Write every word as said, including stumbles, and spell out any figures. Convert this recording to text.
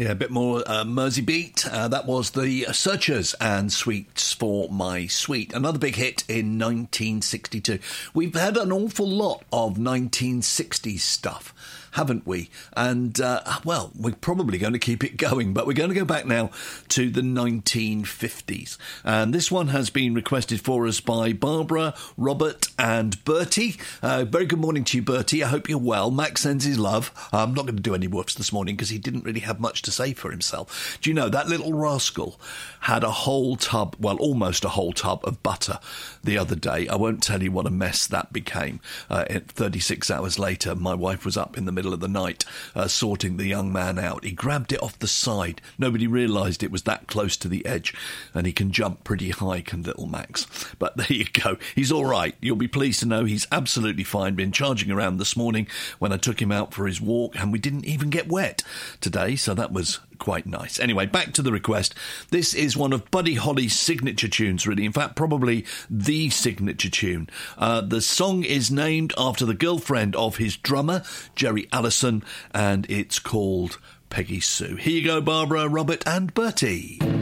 Yeah, a bit more uh, Mersey beat. Uh, that was the Searchers and Sweets for My Sweet. Another big hit in nineteen sixty-two. We've had an awful lot of nineteen sixties stuff, haven't we? And, uh, well, we're probably going to keep it going, but we're going to go back now to the nineteen fifties. And this one has been requested for us by Barbara, Robert and Bertie. Uh, very good morning to you, Bertie. I hope you're well. Max sends his love. I'm not going to do any woofs this morning because he didn't really have much to say for himself. Do you know, that little rascal had a whole tub, well, almost a whole tub of butter the other day. I won't tell you what a mess that became. Uh, thirty-six hours later, my wife was up in the middle of the night uh, sorting the young man out. He grabbed it off the side. Nobody realised it was that close to the edge, and he can jump pretty high, can little Max. But there you go. He's all right. You'll be pleased to know he's absolutely fine. Been charging around this morning when I took him out for his walk, and we didn't even get wet today, so that was quite nice. Anyway, back to the request. This is one of Buddy Holly's signature tunes, really. In fact, probably the signature tune. Uh, the song is named after the girlfriend of his drummer, Jerry Allison, and it's called Peggy Sue. Here you go, Barbara, Robert and Bertie.